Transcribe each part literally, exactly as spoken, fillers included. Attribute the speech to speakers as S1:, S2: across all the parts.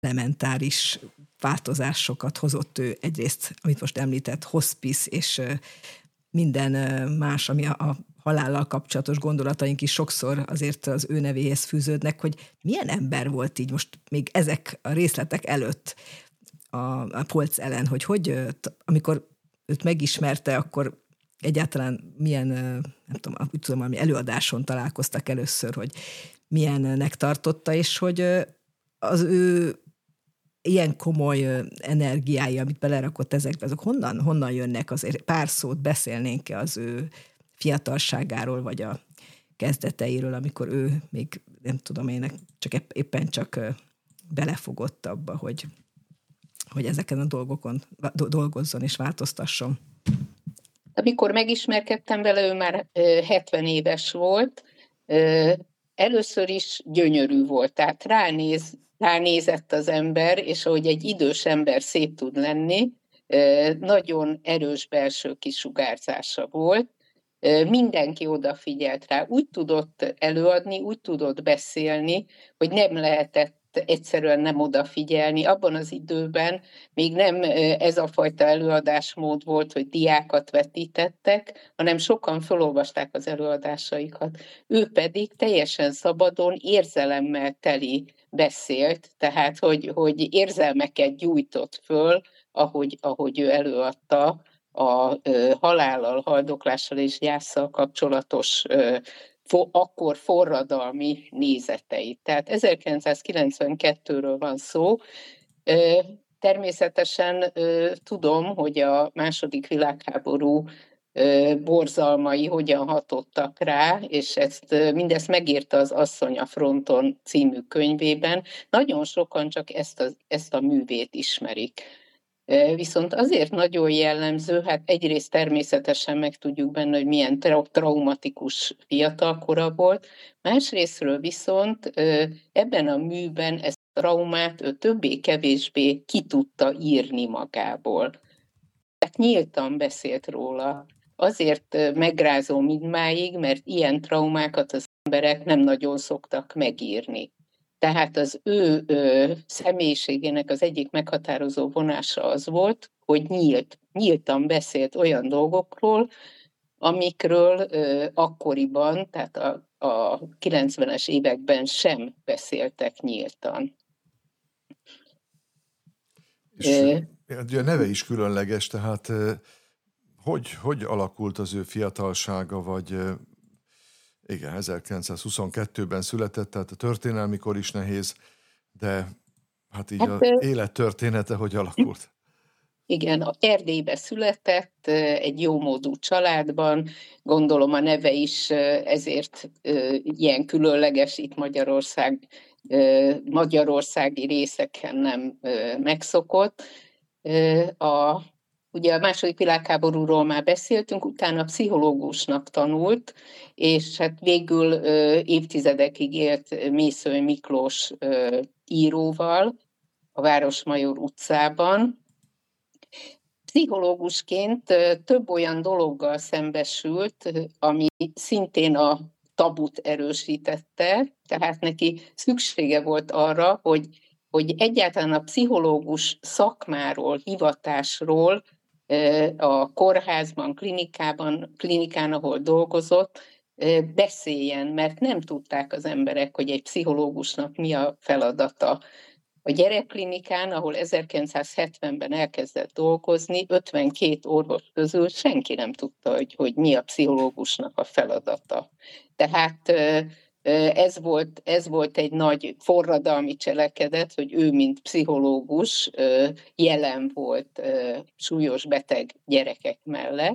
S1: elementáris változásokat hozott ő. Egyrészt, amit most említett, hospice, és minden más, ami a halállal kapcsolatos gondolataink is sokszor azért az ő nevéhez fűződnek, hogy milyen ember volt így most még ezek a részletek előtt a, a polc ellen, hogy hogy, amikor őt megismerte, akkor egyáltalán milyen, nem tudom, úgy tudom, valami előadáson találkoztak először, hogy milyennek tartotta, és hogy az ő ilyen komoly energiái, amit belerakott ezekbe, azok honnan, honnan jönnek? Azért pár szót beszélnénk az ő fiatalságáról, vagy a kezdeteiről, amikor ő még, nem tudom én, csak éppen csak belefogott abba, hogy, hogy ezeken a dolgokon dolgozzon és változtasson.
S2: Amikor megismerkedtem vele, ő már hetven éves volt. Először is gyönyörű volt, tehát ránéz, ránézett az ember, és ahogy egy idős ember szép tud lenni, nagyon erős belső kisugárzása volt. Mindenki odafigyelt rá, úgy tudott előadni, úgy tudott beszélni, hogy nem lehetett egyszerűen nem odafigyelni. Abban az időben még nem ez a fajta előadásmód volt, hogy diákat vetítettek, hanem sokan felolvasták az előadásaikat. Ő pedig teljesen szabadon, érzelemmel teli beszélt, tehát hogy, hogy érzelmeket gyújtott föl, ahogy, ahogy ő előadta a ö, halállal, haldoklással és gyásszal kapcsolatos ö, for, akkor forradalmi nézeteit. Tehát ezerkilencszázkilencvenkettőről van szó. Ö, természetesen ö, tudom, hogy a második világháború ö, borzalmai hogyan hatottak rá, és ezt, ö, mindezt megírta az Asszony a fronton című könyvében. Nagyon sokan csak ezt a, ezt a művét ismerik. Viszont azért nagyon jellemző, hát egyrészt természetesen megtudjuk benne, hogy milyen tra- traumatikus fiatalkora volt, másrésztről viszont ebben a műben ezt a traumát ő többé-kevésbé ki tudta írni magából. Tehát nyíltan beszélt róla. Azért megrázó mindmáig, mert ilyen traumákat az emberek nem nagyon szoktak megírni. Tehát az ő ö, személyiségének az egyik meghatározó vonása az volt, hogy nyílt, nyíltan beszélt olyan dolgokról, amikről ö, akkoriban, tehát a, a kilencvenes években sem beszéltek nyíltan.
S3: És ö, a neve is különleges, tehát hogy, hogy alakult az ő fiatalsága, vagy... Igen, ezerkilencszázhuszonkettőben született, tehát a történelmi kor is nehéz, de hát így hát, az élettörténete hogy alakult?
S2: Igen, Erdélybe született, egy jómódú családban, gondolom a neve is ezért ilyen különleges itt Magyarország, magyarországi részeken nem megszokott. A Ugye a második világháborúról már beszéltünk, utána pszichológusnak tanult, és hát végül ö, évtizedekig élt Mészöly Miklós ö, íróval a Városmajor utcában. Pszichológusként ö, több olyan dologgal szembesült, ami szintén a tabut erősítette, tehát neki szüksége volt arra, hogy, hogy egyáltalán a pszichológus szakmáról, hivatásról, a kórházban, klinikában, klinikán, ahol dolgozott, beszéljen, mert nem tudták az emberek, hogy egy pszichológusnak mi a feladata. A gyerekklinikán, ahol ezerkilencszázhetvenben elkezdett dolgozni, ötvenkét orvos közül senki nem tudta, hogy, hogy mi a pszichológusnak a feladata. Tehát Ez volt, ez volt egy nagy forradalmi cselekedet, hogy ő, mint pszichológus jelen volt súlyos beteg gyerekek mellett.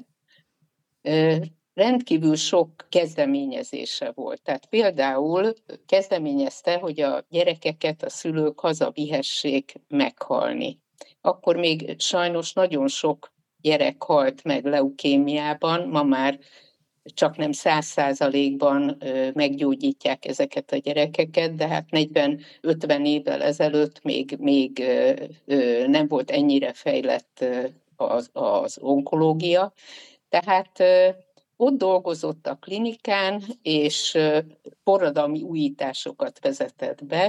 S2: Rendkívül sok kezdeményezése volt. Tehát például kezdeményezte, hogy a gyerekeket a szülők hazavihessék meghalni. Akkor még sajnos nagyon sok gyerek halt meg leukémiában, ma már csak nem száz százalékban meggyógyítják ezeket a gyerekeket, de hát negyven-ötven évvel ezelőtt még, még nem volt ennyire fejlett az, az onkológia. Tehát ott dolgozott a klinikán, és forradalmi újításokat vezetett be.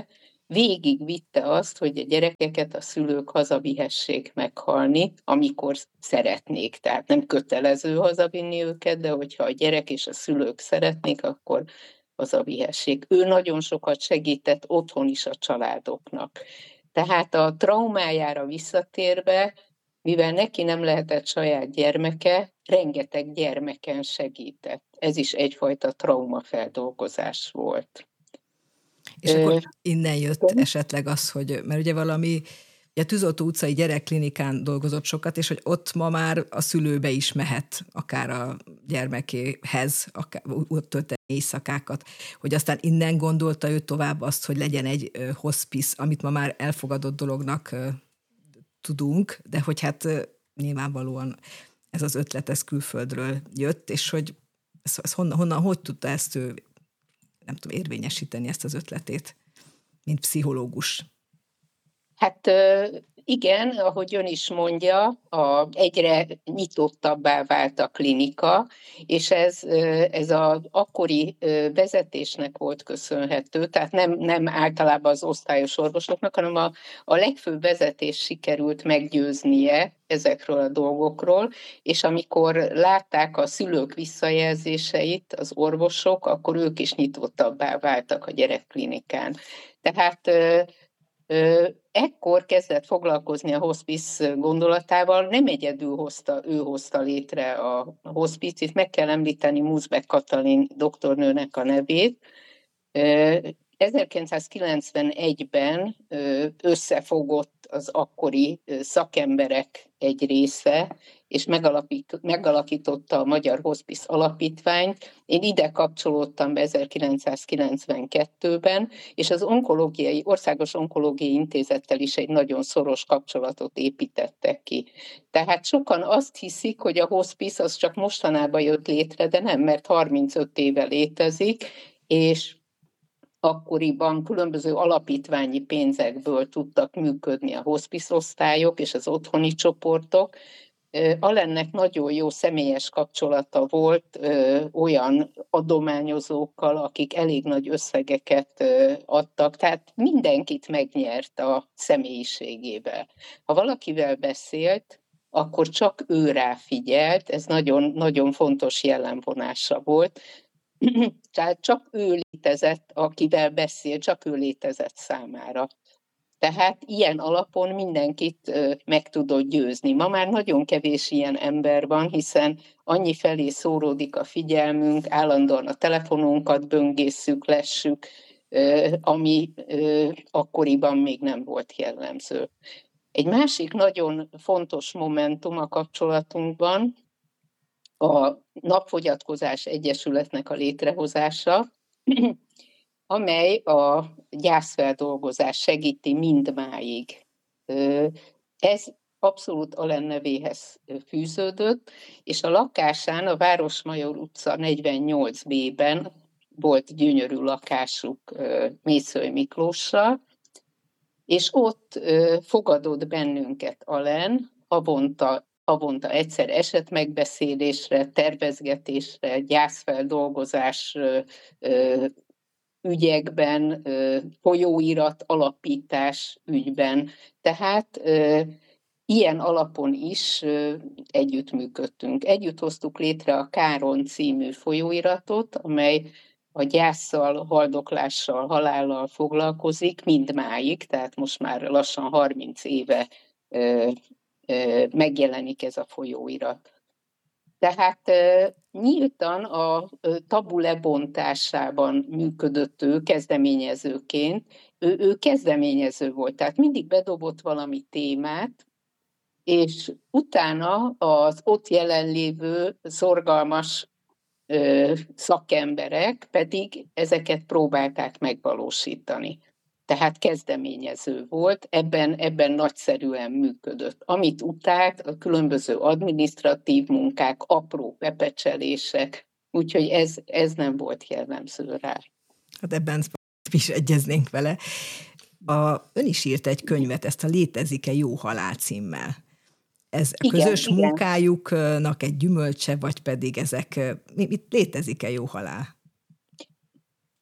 S2: végigvitte azt, hogy a gyerekeket a szülők hazavihessék meghalni, amikor szeretnék. Tehát nem kötelező hazavinni őket, de hogyha a gyerek és a szülők szeretnék, akkor hazavihessék. Ő nagyon sokat segített otthon is a családoknak. Tehát a traumájára visszatérve, mivel neki nem lehetett saját gyermeke, rengeteg gyermeken segített. Ez is egyfajta traumafeldolgozás volt.
S1: És Ö, akkor innen jött esetleg az, hogy, mert ugye valami, ugye a Tűzoltó utcai gyerekklinikán dolgozott sokat, és hogy ott ma már a szülőbe is mehet, akár a gyermekéhez, akár ott tölteni éjszakákat, hogy aztán innen gondolta ő tovább azt, hogy legyen egy hospice, amit ma már elfogadott dolognak tudunk, de hogy hát nyilvánvalóan ez az ötlet, ez külföldről jött, és hogy ez, ez honnan, honnan, hogy tudta ezt ő, nem tudom, érvényesíteni ezt az ötletét, mint pszichológus?
S2: Hát igen, ahogy ön is mondja, a, egyre nyitottabbá vált a klinika, és ez, ez az akkori vezetésnek volt köszönhető, tehát nem, nem általában az osztályos orvosoknak, hanem a, a legfőbb vezetés sikerült meggyőznie ezekről a dolgokról, és amikor látták a szülők visszajelzéseit, az orvosok, akkor ők is nyitottabbá váltak a gyerekklinikán. Tehát ekkor kezdett foglalkozni a hospice gondolatával, nem egyedül hozta, ő hozta létre a hospicet, meg kell említeni Muszbek Katalin doktornőnek a nevét. ezerkilencszázkilencvenegyben összefogott az akkori szakemberek egy része, és megalakította a Magyar Hospice Alapítványt. Én ide kapcsolódtam be ezerkilencszázkilencvenkettőben, és az onkológiai, Országos Onkológiai Intézettel is egy nagyon szoros kapcsolatot építettek ki. Tehát sokan azt hiszik, hogy a hospice az csak mostanában jött létre, de nem, mert harmincöt éve létezik, és akkoriban különböző alapítványi pénzekből tudtak működni a hospice osztályok és az otthoni csoportok. Alennek nagyon jó személyes kapcsolata volt ö, olyan adományozókkal, akik elég nagy összegeket ö, adtak, tehát mindenkit megnyert a személyiségével. Ha valakivel beszélt, akkor csak ő rá figyelt, ez nagyon, nagyon fontos jellemvonása volt. Tehát csak ő létezett, akivel beszél, csak ő létezett számára. Tehát ilyen alapon mindenkit meg tudott győzni. Ma már nagyon kevés ilyen ember van, hiszen annyi felé szóródik a figyelmünk, állandóan a telefonunkat böngészük, lessük, ami akkoriban még nem volt jellemző. Egy másik nagyon fontos momentum a kapcsolatunkban a Napfogyatkozás Egyesületnek a létrehozása, amely a gyászfeldolgozás segíti mindmáig. Ez abszolút Alen nevéhez fűződött, és a lakásán, a Városmajor utca negyvennyolc B-ben volt gyönyörű lakásuk Mészöly Miklóssal, és ott fogadott bennünket Alen, havonta havonta egyszer esetmegbeszélésre, tervezgetésre, gyászfeldolgozás ügyekben, folyóirat alapítás ügyben. Tehát ilyen alapon is együttműködtünk. Együtt hoztuk létre a Káron című folyóiratot, amely a gyásszal, haldoklással, halállal foglalkozik mindmáig, tehát most már lassan harminc éve megjelenik ez a folyóirat. Tehát nyíltan a tabu lebontásában működött ő kezdeményezőként. Ő, ő kezdeményező volt, tehát mindig bedobott valami témát, és utána az ott jelenlévő szorgalmas ö, szakemberek pedig ezeket próbálták megvalósítani. Tehát kezdeményező volt, ebben, ebben nagyszerűen működött. Amit utált, a különböző adminisztratív munkák, apró pepecselések, úgyhogy ez, ez nem volt jellemző rá.
S1: Hát ebben is egyeznénk vele. A, ön is írt egy könyvet, ezt a Létezik-e jó halál címmel. Ez a
S2: igen,
S1: közös
S2: igen.
S1: munkájuknak egy gyümölcse, vagy pedig ezek, mit létezik-e jó halál?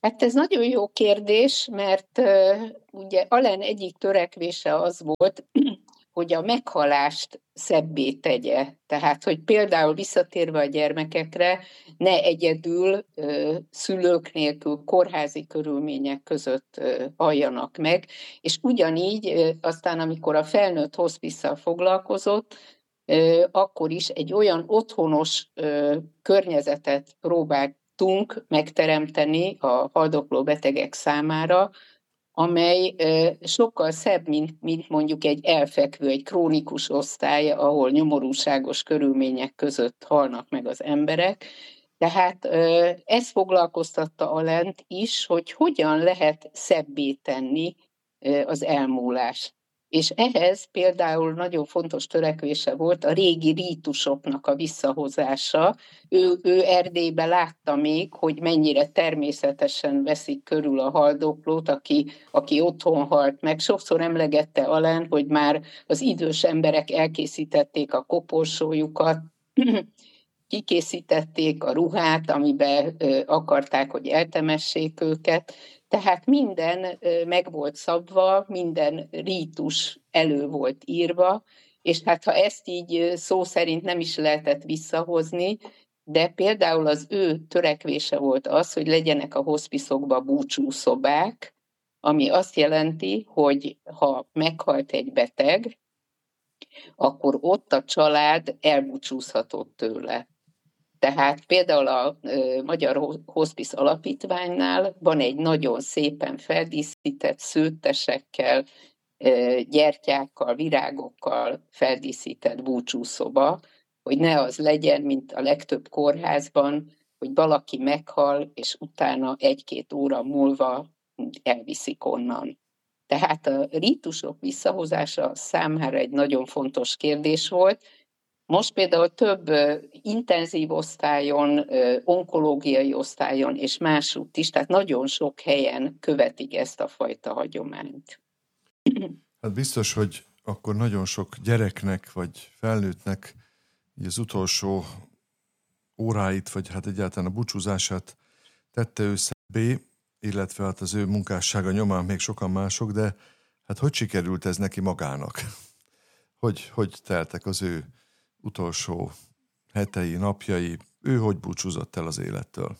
S2: Hát ez nagyon jó kérdés, mert uh, ugye Allen egyik törekvése az volt, hogy a meghalást szebbé tegye. Tehát, hogy például visszatérve a gyermekekre, ne egyedül uh, szülők nélkül kórházi körülmények között uh, halljanak meg, és ugyanígy uh, aztán, amikor a felnőtt hospisszal foglalkozott, uh, akkor is egy olyan otthonos uh, környezetet próbált tudtunk megteremteni a haldokló betegek számára, amely sokkal szebb, mint, mint mondjuk egy elfekvő, egy krónikus osztály, ahol nyomorúságos körülmények között halnak meg az emberek. Tehát ez foglalkoztatta Allent is, hogy hogyan lehet szebbé tenni az elmúlást. És ehhez például nagyon fontos törekvése volt a régi rítusoknak a visszahozása. Ő, ő Erdélyben látta még, hogy mennyire természetesen veszik körül a haldoklót, aki, aki otthon halt meg. Sokszor emlegette Allen, hogy már az idős emberek elkészítették a koporsójukat, kikészítették a ruhát, amiben akarták, hogy eltemessék őket. Tehát minden meg volt szabva, minden rítus elő volt írva, és hát ha ezt így szó szerint nem is lehetett visszahozni, de például az ő törekvése volt az, hogy legyenek a hospiszokban búcsúszobák, ami azt jelenti, hogy ha meghalt egy beteg, akkor ott a család elbúcsúzhatott tőle. Tehát például a Magyar Hospice Alapítványnál van egy nagyon szépen feldíszített szőttesekkel, gyertyákkal, virágokkal feldíszített búcsúszoba, hogy ne az legyen, mint a legtöbb kórházban, hogy valaki meghal, és utána egy-két óra múlva elviszik onnan. Tehát a rítusok visszahozása számára egy nagyon fontos kérdés volt. Most például több uh, intenzív osztályon, uh, onkológiai osztályon és másútt is, tehát nagyon sok helyen követik ezt a fajta hagyományt.
S3: Hát biztos, hogy akkor nagyon sok gyereknek vagy felnőttnek az utolsó óráit, vagy hát egyáltalán a búcsúzását tette ő szebbé, illetve hát az ő munkássága nyomán még sokan mások, de hát hogy sikerült ez neki magának? Hogy, hogy teltek az ő utolsó hetei, napjai, ő hogy búcsúzott el az élettől?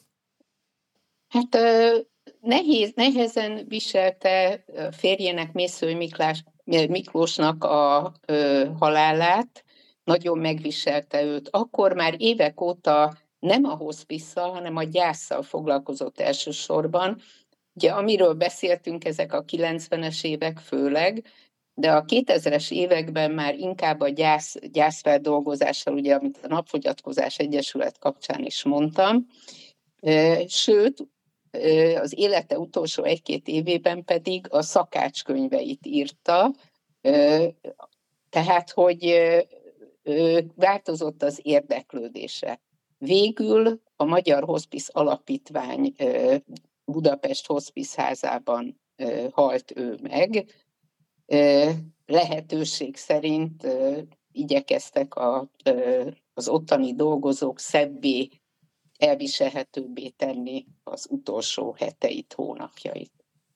S2: Hát nehéz, nehezen viselte férjének, Mészői Miklás, Miklósnak a halálát, nagyon megviselte őt. Akkor már évek óta nem a hospisszal, hanem a gyásszal foglalkozott elsősorban. Ugye amiről beszéltünk, ezek a kilencvenes évek főleg, de a kétezres években már inkább a gyász, gyászfeldolgozással, ugye, amit a Napfogyatkozás Egyesület kapcsán is mondtam, sőt, az élete utolsó egy-két évében pedig a szakácskönyveit írta, tehát, hogy változott az érdeklődése. Végül a Magyar Hospice Alapítvány Budapest Hospice házában halt ő meg. Lehetőség szerint igyekeztek a, az ottani dolgozók szebbé, elviselhetőbbé tenni az utolsó heteit, hónapjait.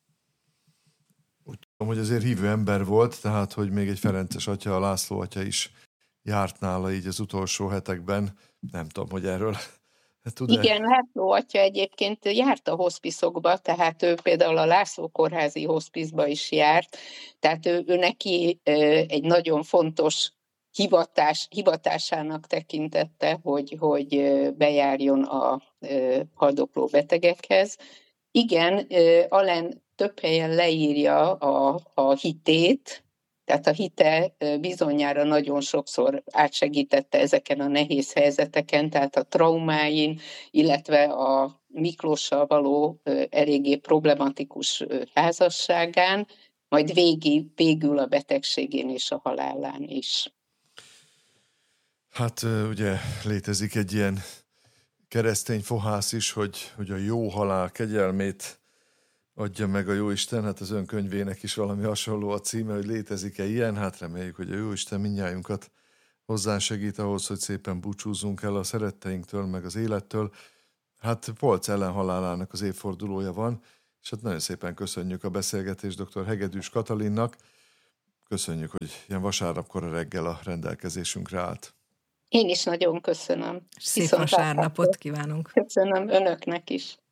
S3: Úgy tudom, hogy azért hívő ember volt, tehát hogy még egy Ferences atya, a László atya is járt nála így az utolsó hetekben. Nem tudom, hogy erről tud-e?
S2: Igen, László atya egyébként járt a hospiszokba, tehát ő például a László kórházi hospizba is járt, tehát ő, ő neki egy nagyon fontos hivatás, hivatásának tekintette, hogy, hogy bejárjon a haldokló betegekhez. Igen, Allen több helyen leírja a, a hitét, tehát a hite bizonyára nagyon sokszor átsegítette ezeken a nehéz helyzeteken, tehát a traumáin, illetve a Miklóssal való eléggé problematikus házasságán, majd végig, végül a betegségén és a halálán is.
S3: Hát ugye létezik egy ilyen keresztény fohász is, hogy, hogy a jó halál kegyelmét adja meg a Jóisten, hát az ön könyvének is valami hasonló a címe, hogy létezik-e ilyen, hát reméljük, hogy a Jóisten mindnyájunkat hozzásegít ahhoz, hogy szépen búcsúzzunk el a szeretteinktől, meg az élettől. hát Polc Ellen halálának az évfordulója van, és hát nagyon szépen köszönjük a beszélgetést dr. Hegedűs Katalinnak. Köszönjük, hogy ilyen vasárnapkora reggel a rendelkezésünkre állt.
S2: Én is nagyon köszönöm.
S1: Szép vasárnapot kívánunk.
S2: Köszönöm önöknek is.